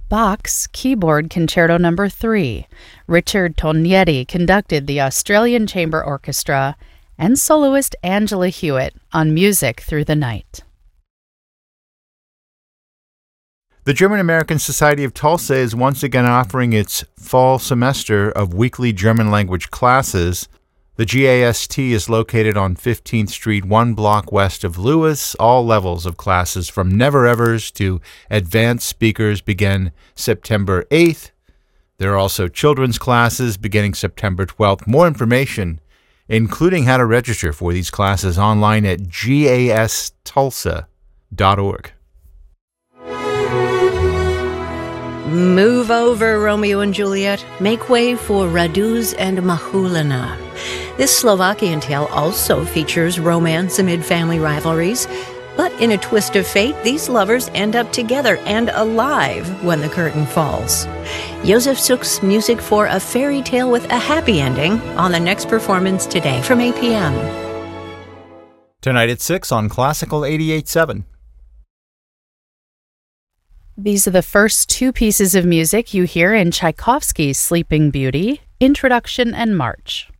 Bach's Keyboard Concerto No. 3. Richard Tognetti conducted the Australian Chamber Orchestra, and soloist Angela Hewitt on Music Through the Night. The German-American Society of Tulsa is once again offering its fall semester of weekly German language classes. The GAST is located on 15th Street, 1 block west of Lewis. All levels of classes from never-evers to advanced speakers begin September 8th. There are also children's classes beginning September 12th. More information, including how to register for these classes, online at gastulsa.org. Move over, Romeo and Juliet. Make way for Raduz and Mahulina. This Slovakian tale also features romance amid family rivalries, but in a twist of fate, these lovers end up together and alive when the curtain falls. Josef Suk's music for A Fairy Tale with a Happy Ending on the next performance today from 8 p.m. Tonight at 6 on Classical 88.7. These are the first two pieces of music you hear in Tchaikovsky's Sleeping Beauty, Introduction and March.